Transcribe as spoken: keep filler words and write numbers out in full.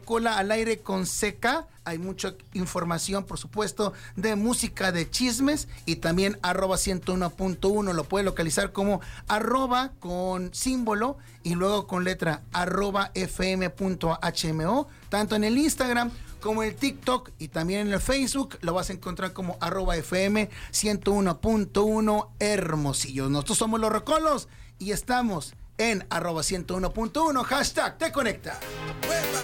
Rocola al aire con C K. Hay mucha información, por supuesto, de música, de chismes, y también arroba ciento uno punto uno. Lo puede localizar como arroba con símbolo y luego con letra arroba fm.hmo, tanto en el Instagram como en el TikTok y también en el Facebook. Lo vas a encontrar como arroba fm ciento uno punto uno Hermosillo. Nosotros somos Los Rocolos y estamos en arroba ciento uno punto uno, hashtag te conecta. ¡Hueva!